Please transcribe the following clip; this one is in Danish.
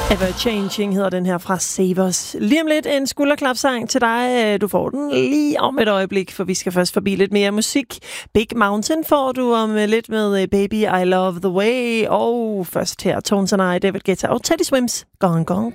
Ever Changing hedder den her fra Savers. Lige om lidt en skulderklapsang til dig. Du får den lige om et øjeblik, for vi skal først forbi lidt mere musik. Big Mountain får du om lidt med Baby I Love The Way. Og først her Tones and I, David Guetta og Teddy Swims. Gone, gone, gone.